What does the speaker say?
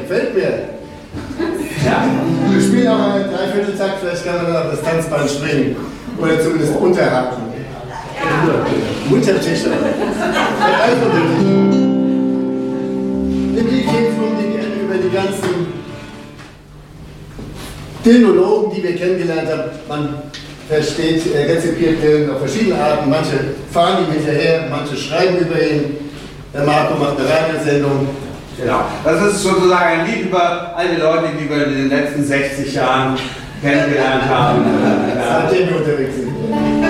gefällt mir. Ja. Wir spielen auch einen Dreivierteltakt, vielleicht kann man auf das Tanzband springen. Oder zumindest unterhaken. Untertische. Im Lied geht es über die ganzen Dilnologen, die wir kennengelernt haben. Man versteht, rezipiert Dylan auf verschiedene Arten. Manche fahren ihm hinterher, manche schreiben über ihn. Der Marco macht eine Radiosendung. Genau. Das ist sozusagen ein Lied über all die Leute, die wir in den letzten 60 Jahren kennengelernt haben. Seitdem wir unterwegs sind.